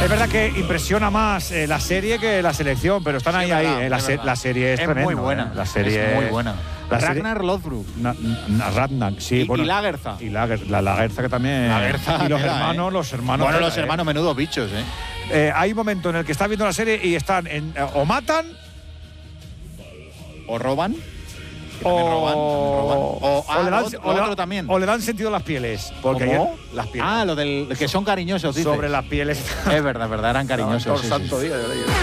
Es verdad que impresiona más la serie que la selección, pero están ahí. La serie es tremenda. Muy buena. La serie es muy buena. Ragnar Lothbrok. Ragnar, sí. Y Lagertha. Y la Lagertha que también. Lagertha, y los hermanos. Bueno, los hermanos, menudos bichos, Hay un momento en el que estás viendo la serie y están o matan. O roban. O le dan sentido a las pieles. Porque ayer, las pieles. Lo del que son cariñosos, dices. Sobre las pieles. Es verdad, eran cariñosos. Por santo día de leyes.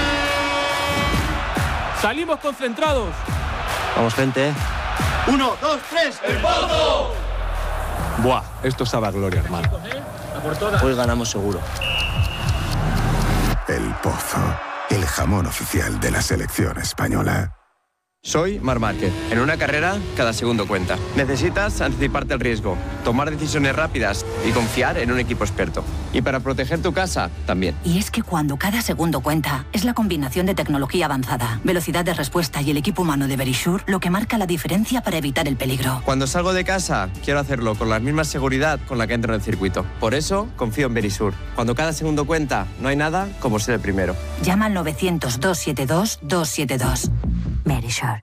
Salimos concentrados. Vamos, gente. 1, 2, 3, ¡el Pozo! Buah, esto sabe a gloria, hermano. Hoy ganamos seguro. El Pozo, el jamón oficial de la selección española. Soy Marc Márquez. En una carrera, cada segundo cuenta. Necesitas anticiparte al riesgo, tomar decisiones rápidas y confiar en un equipo experto. Y para proteger tu casa, también. Y es que cuando cada segundo cuenta, es la combinación de tecnología avanzada, velocidad de respuesta y el equipo humano de Verisure lo que marca la diferencia para evitar el peligro. Cuando salgo de casa, quiero hacerlo con la misma seguridad con la que entro en el circuito. Por eso, confío en Verisure. Cuando cada segundo cuenta, no hay nada como ser el primero. Llama al 900-272-272. Verisure.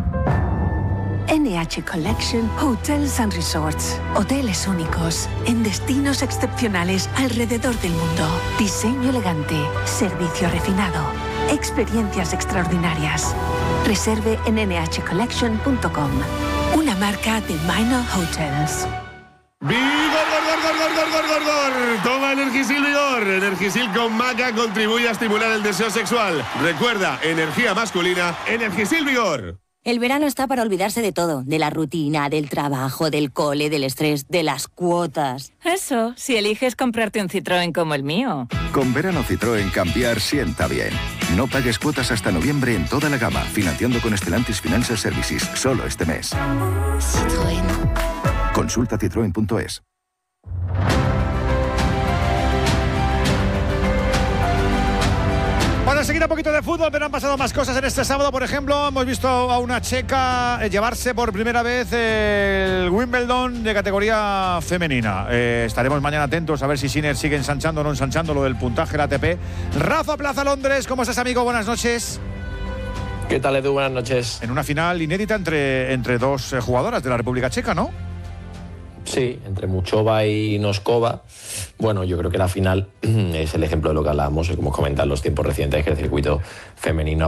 NH Collection Hotels and Resorts. Hoteles únicos en destinos excepcionales alrededor del mundo. Diseño elegante, servicio refinado, experiencias extraordinarias. Reserve en nhcollection.com. Una marca de Minor Hotels. ¡Vigor! Toma Energisil Vigor. Energisil con maca contribuye a estimular el deseo sexual. Recuerda, energía masculina, Energisil Vigor. El verano está para olvidarse de todo, de la rutina, del trabajo, del cole, del estrés, de las cuotas. Eso, si eliges comprarte un Citroën como el mío. Con verano Citroën cambiar sienta bien. No pagues cuotas hasta noviembre en toda la gama, financiando con Stellantis Financial Services, solo este mes. Citroën. Consulta citroen.es. Bueno, seguir un poquito de fútbol, pero han pasado más cosas en este sábado. Por ejemplo, hemos visto a una checa llevarse por primera vez el Wimbledon de categoría femenina. Estaremos mañana atentos a ver si Sinner sigue ensanchando o no ensanchando lo del puntaje del ATP. Rafa Plaza Londres, ¿cómo estás, amigo? Buenas noches. ¿Qué tal, Edu? Buenas noches. En una final inédita entre dos jugadoras de la República Checa, ¿no? Sí, entre Muchova y Noskova. Bueno, yo creo que la final es el ejemplo de lo que hablábamos, como hemos comentado en los tiempos recientes, que el circuito femenino